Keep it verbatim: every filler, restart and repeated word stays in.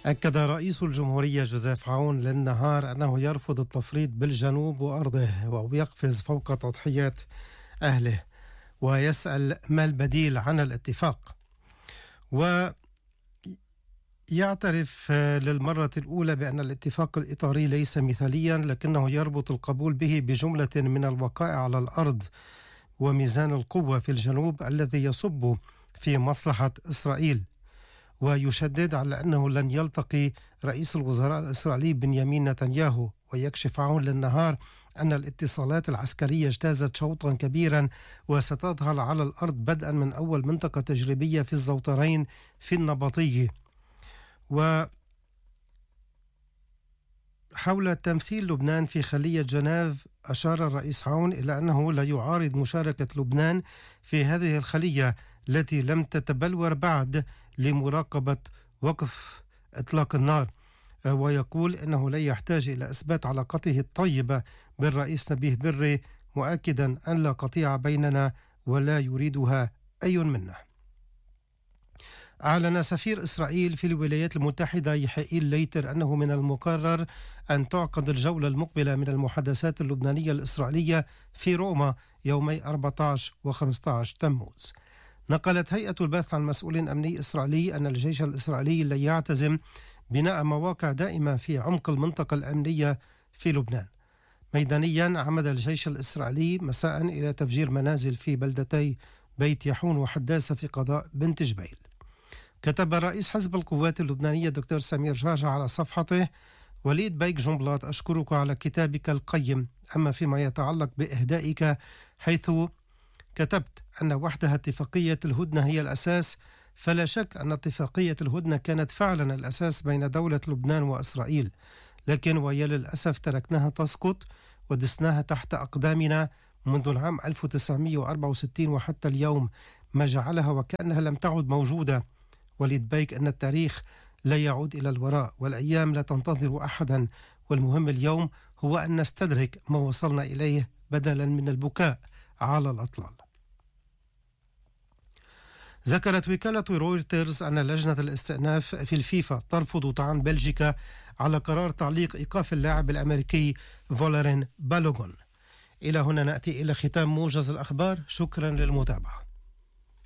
أكد رئيس الجمهورية جوزيف عون للنهار أنه يرفض التفريط بالجنوب وأرضه ويقفز فوق تضحيات أهله، ويسأل ما البديل عن الاتفاق. ويعترف للمرة الأولى بأن الاتفاق الإطاري ليس مثاليا، لكنه يربط القبول به بجملة من الوقائع على الأرض وميزان القوة في الجنوب الذي يصب في مصلحة إسرائيل. ويشدد على أنه لن يلتقي رئيس الوزراء الإسرائيلي بنيامين نتنياهو. ويكشف عون للنهار أن الاتصالات العسكرية اجتازت شوطا كبيرا وستظهر على الأرض بدءا من أول منطقة تجريبية في الزوترين في النبطية. وحول تمثيل لبنان في خلية جنيف أشار الرئيس عون إلى أنه لا يعارض مشاركة لبنان في هذه الخلية التي لم تتبلور بعد لمراقبة وقف إطلاق النار. ويقول إنه لا يحتاج إلى إثبات علاقته الطيبة بالرئيس نبيه بري، مؤكدا أن لا قطيعة بيننا ولا يريدها أي منا. أعلن سفير إسرائيل في الولايات المتحدة يحيى ليتر أنه من المقرر أن تعقد الجولة المقبلة من المحادثات اللبنانية الإسرائيلية في روما يومي أربعة عشر وخمسة عشر تموز. نقلت هيئة البحث عن مسؤول أمني إسرائيلي أن الجيش الإسرائيلي لا يعتزم بناء مواقع دائمة في عمق المنطقة الأمنية في لبنان. ميدانيا عمد الجيش الإسرائيلي مساء إلى تفجير منازل في بلدتي بيت يحون وحداثة في قضاء بنت جبيل. كتب رئيس حزب القوات اللبنانية دكتور سمير جعجع على صفحته: وليد بيك جنبلاط، أشكرك على كتابك القيم. أما فيما يتعلق بإهدائك، حيث كتبت أن وحدها اتفاقية الهدنة هي الأساس، فلا شك أن اتفاقية الهدنة كانت فعلا الأساس بين دولة لبنان وإسرائيل، لكن ويا للأسف تركناها تسقط ودسناها تحت أقدامنا منذ العام ألف وتسعمئة وأربعة وستين وحتى اليوم، ما جعلها وكأنها لم تعد موجودة. وليد بيك أن التاريخ لا يعود إلى الوراء والأيام لا تنتظر أحدا، والمهم اليوم هو أن نستدرك ما وصلنا إليه بدلا من البكاء على الأطلال. ذكرت وكالة رويترز أن لجنة الاستئناف في الفيفا ترفض طعن بلجيكا على قرار تعليق إيقاف اللاعب الأمريكي فولرين بالوغون. إلى هنا نأتي إلى ختام موجز الأخبار. شكرا للمتابعة.